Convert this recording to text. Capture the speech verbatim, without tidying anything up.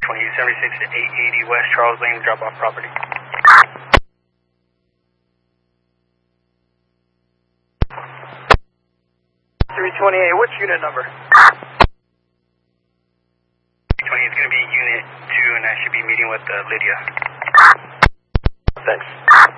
twenty-eight seventy-six to eight eighty West Charles Lane, drop off property. three twenty-eight, what's unit number? twenty is going to be unit two, and I should be meeting with uh, Lydia. Thanks.